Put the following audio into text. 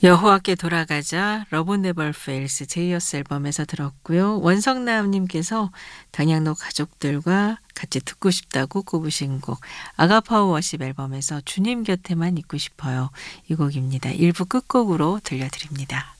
여호와께 돌아가자 러브 네버 페일스 제이어스 앨범에서 들었고요. 원성남 님께서 당양로 가족들과 같이 듣고 싶다고 꼽으신 곡 아가파워 워십 앨범에서 주님 곁에만 있고 싶어요. 이 곡입니다. 1부 끝곡으로 들려드립니다.